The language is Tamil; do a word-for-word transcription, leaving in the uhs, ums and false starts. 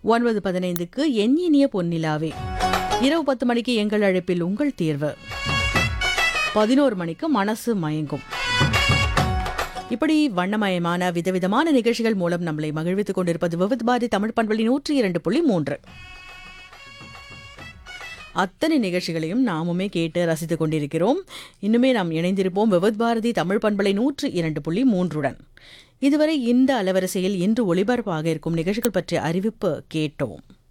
ஒன்பது பதினைந்துக்கு என் இனிய பொன்னிலாவே. இரவு பத்து மணிக்கு எங்கள் அழைப்பில் உங்கள் தேர்வு. பதினோரு மணிக்கு மனசு மயங்கும். இப்படி வண்ணமயமான விதவிதமான நிகழ்ச்சிகள் மூலம் நம்மளை மகிழ்வித்துக் கொண்டிருப்பது விவித் பாரதி தமிழ் பண்பலை நூற்றி இரண்டு புள்ளி மூன்று. அத்தனை நிகழ்ச்சிகளையும் நாமுமே கேட்டு ரசித்துக் கொண்டிருக்கிறோம். இன்னுமே நாம் இணைந்திருப்போம் விவித் பாரதி தமிழ் பண்பலை நூற்றி இரண்டு புள்ளி மூன்றுடன். இதுவரை இந்த அலவரிசையில் இன்று ஒளிபரப்பாக இருக்கும் நிகழ்ச்சிகள் பற்றிய அறிவிப்பு கேட்டோம்.